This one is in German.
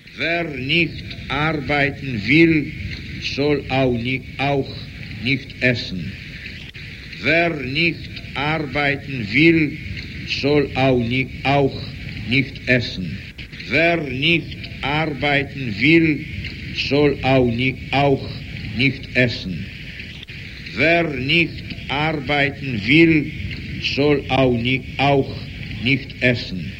Wer nicht arbeiten will, soll auch nicht essen. Wer nicht arbeiten will, soll auch nicht essen. Wer nicht arbeiten will, soll auch nicht essen. Wer nicht arbeiten will, soll auch nicht essen.